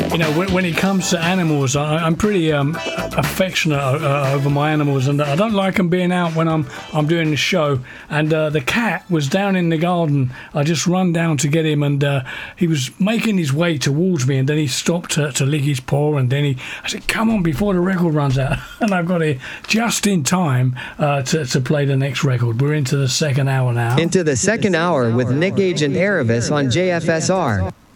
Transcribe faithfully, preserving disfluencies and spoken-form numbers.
you know, when, when it comes to animals, I, I'm pretty um, affectionate uh, over my animals, and I don't like them being out when I'm I'm doing the show. And uh, the cat was down in the garden. I just run down to get him, and uh, he was making his way towards me, and then he stopped to, to lick his paw, and then he, I said, "Come on, before the record runs out." And I've got it just in time uh, to, to play the next record. We're into the second hour now. Into the second hour with Nick Gage and Erevis on J F S R.